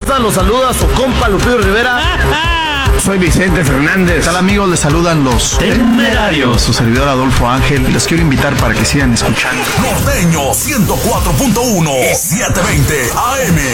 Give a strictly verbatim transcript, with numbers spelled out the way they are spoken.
estás? Los saluda su compa Lupillo Rivera. Soy Vicente Fernández. ¿Qué tal, amigos? Les saludan los Temerarios. Su servidor Adolfo Ángel. Y los quiero invitar para que sigan escuchando Norteño ciento cuatro punto uno y setecientos veinte A M.